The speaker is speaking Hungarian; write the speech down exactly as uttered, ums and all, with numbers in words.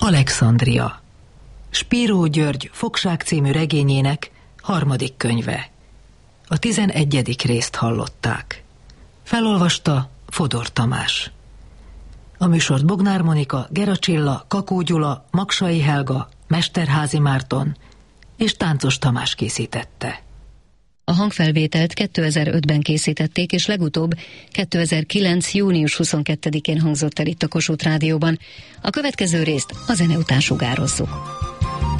Alexandria. Spiró György Fogság című regényének harmadik könyve. A tizenegyedik részt hallották. Felolvasta Fodor Tamás. A műsort Bognár Monika, Gera Csilla, Kakó Gyula, Maksai Helga, Mesterházi Márton és Táncos Tamás készítette. A hangfelvételt kétezer-ötben készítették, és legutóbb kétezer-kilenc. június huszonkettedikén hangzott el itt a Kossuth Rádióban. A következő részt a zene után sugározzuk.